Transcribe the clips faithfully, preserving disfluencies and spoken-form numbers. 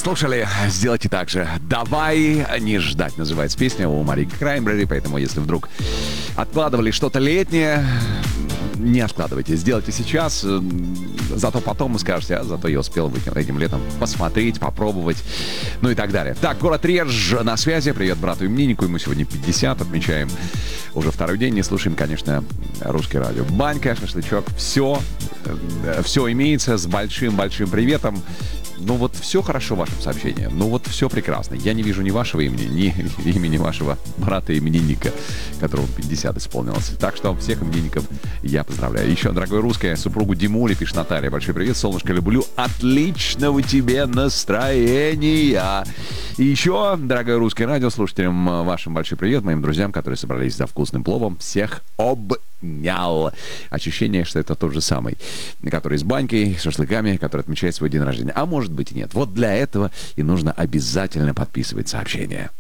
прослушали, сделайте так же. «Давай не ждать» называется песня у Марии Краймбрери, поэтому если вдруг откладывали что-то летнее, не откладывайте, сделайте сейчас, зато потом вы скажете, а зато я успел этим летом посмотреть, попробовать, ну и так далее. Так, город Реж на связи, привет брату имениннику, ему сегодня пятьдесят, отмечаем уже второй день, не слушаем, конечно, русское радио. Банька, шашлычок, все, все имеется, с большим-большим приветом. Ну вот все хорошо в вашем сообщении, ну вот все прекрасно. Я не вижу ни вашего имени, ни имени вашего брата-именинника, которому пятьдесят исполнилось. Так что всех именинников я поздравляю. Еще, дорогое русское, супругу Димули пишет Наталья. Большой привет, солнышко, люблю. Отличного тебе настроения. И еще, дорогое русское радио, слушателям вашим большой привет, моим друзьям, которые собрались за вкусным пловом. Всех обнял. Ощущение, что это тот же самый, который с банькой, с шашлыками, который отмечает свой день рождения. А может быть и нет. Вот для этого и нужно обязательно подписывать сообщение.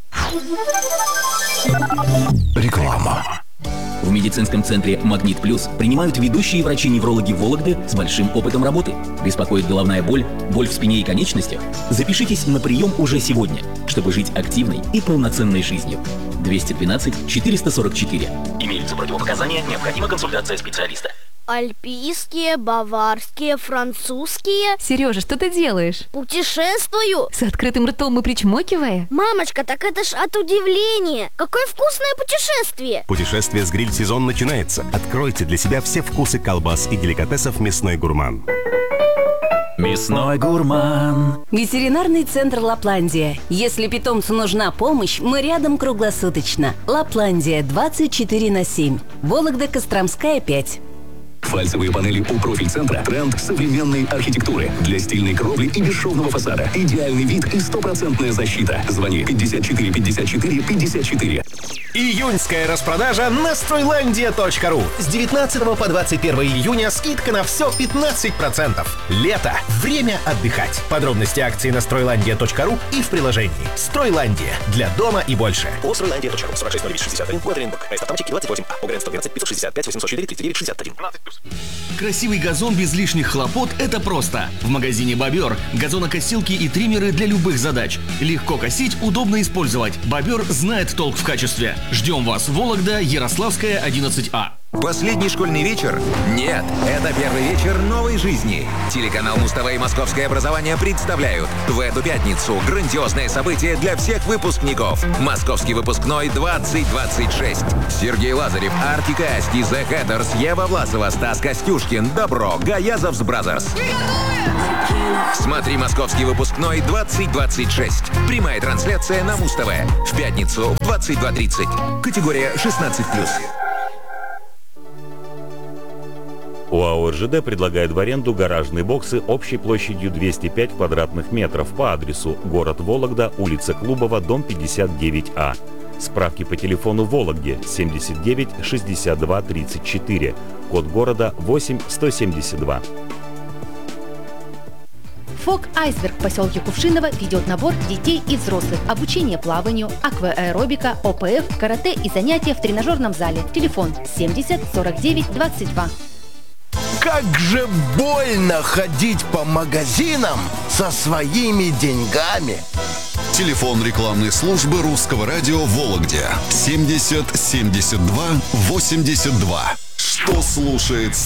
Реклама. В медицинском центре «Магнит Плюс» принимают ведущие врачи-неврологи Вологды с большим опытом работы. Беспокоит головная боль, боль в спине и конечностях? Запишитесь на прием уже сегодня, чтобы жить активной и полноценной жизнью. двести двенадцать четыреста сорок четыре. Имеются противопоказания, необходима консультация специалиста. Альпийские, баварские, французские. Сережа, что ты делаешь? Путешествую. С открытым ртом и причмокивая? Мамочка, так это ж от удивления. Какое вкусное путешествие. Путешествие с гриль-сезон начинается. Откройте для себя все вкусы колбас и деликатесов «Мясной гурман». Мясной гурман. Ветеринарный центр «Лапландия». Если питомцу нужна помощь, мы рядом круглосуточно. «Лапландия» двадцать четыре на семь. Вологда, Костромская, пять. Фальцевые панели у профиль-центра – тренд современной архитектуры. Для стильной кровли и бесшовного фасада. Идеальный вид и стопроцентная защита. Звони пятьдесят четыре пятьдесят четыре пятьдесят четыре. Июньская распродажа на стройландия точка ру. С девятнадцатого по двадцать первое июня скидка на все пятнадцать процентов. Лето. Время отдыхать. Подробности акции на стройландия точка ру и в приложении. Стройландия. Для дома и больше. О стройландия точка ру. сорок шесть ноль девять шестьдесят один. Квадринбург. Автоматики двадцать восемь. А. ОГРН сто двенадцать пятьсот шестьдесят пять восемьсот четыре тридцать девять шестьдесят один. Красивый газон без лишних хлопот – это просто. В магазине «Бобер» газонокосилки и триммеры для любых задач. Легко косить, удобно использовать. «Бобер» знает толк в качестве. Ждем вас, Вологда, Ярославская, одиннадцать А. Последний школьный вечер? Нет, это первый вечер новой жизни. Телеканал Муз-ТВ и Московское образование представляют в эту пятницу грандиозное событие для всех выпускников. Московский выпускной двадцать двадцать шесть. Сергей Лазарев, Артик и Асти, The Hatters, Ева Власова, Стас Костюшкин, Добро, Гаязовс Бразерс. Смотри «Московский выпускной двадцать двадцать шесть». Прямая трансляция на Муз-ТВ. В пятницу в двадцать два тридцать. Категория шестнадцать плюс. ОАО «РЖД» предлагает в аренду гаражные боксы общей площадью двести пять квадратных метров по адресу город Вологда, улица Клубова, дом пятьдесят девять А. Справки по телефону Вологде семьдесят девять шестьдесят два тридцать четыре, код города восемь сто семьдесят два. ФОК «Айсберг» в поселке Кувшиново ведет набор детей и взрослых. Обучение плаванию, акваэробика, ОПФ, карате и занятия в тренажерном зале. Телефон семьдесят сорок девять двадцать два. Как же больно ходить по магазинам со своими деньгами. Телефон рекламной службы Русского радио в Вологде семьдесят семьдесят два восемьдесят два. Что слушает